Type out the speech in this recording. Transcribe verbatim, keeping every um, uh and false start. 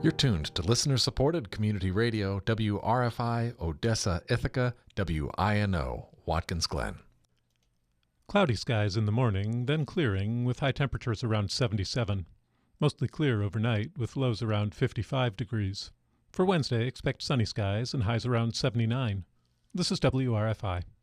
You're tuned to listener-supported community radio, W R F I, Odessa, Ithaca, W I N O, Watkins Glen. Cloudy skies in the morning, then clearing with high temperatures around seventy-seven. Mostly clear overnight with lows around fifty-five degrees. For Wednesday, expect sunny skies and highs around seventy-nine. This is W R F I.